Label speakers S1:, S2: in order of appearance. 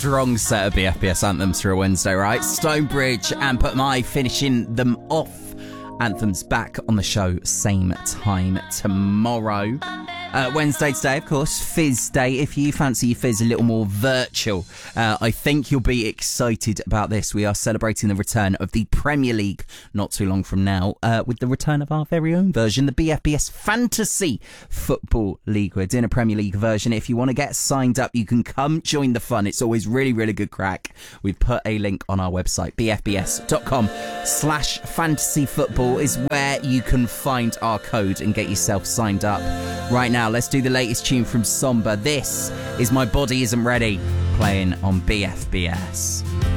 S1: strong set of BFBS anthems for a Wednesday, right? Stonebridge and Put My finishing them off. Anthems back on the show same time tomorrow. Wednesday today, of course, Fizz Day. If you fancy your Fizz a little more virtual, I think you'll be excited about this. We are celebrating the return of the Premier League not too long from now, with the return of our very own version, the BFBS Fantasy Football League. We're doing a Premier League version. If you want to get signed up, you can come join the fun. It's always really, really good crack. We've put a link on our website, bfbs.com/fantasyfootball is where you can find our code and get yourself signed up. Right now, let's do the latest tune from Somber. This is My Body Isn't Ready, playing on BFBS.